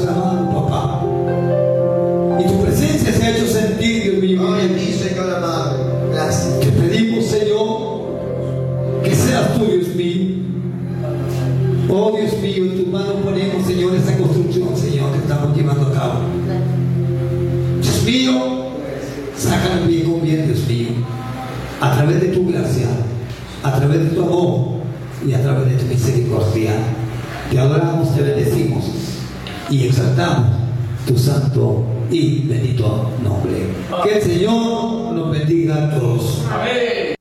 clamado, papá. Y tu presencia se ha hecho sentir, Dios mío. Gracias. Te pedimos, Señor, que seas tú, Dios mío. Oh, Dios mío, en tus manos ponemos, Señor, esta construcción, Señor, que estamos llevando a cabo. Dios mío, sácanos bien con bien, Dios mío, a través de tu gracia, a través de tu amor y a través de tu misericordia. Te adoramos, te bendecimos y exaltamos tu santo y bendito nombre. Que el Señor nos bendiga a todos. Amén.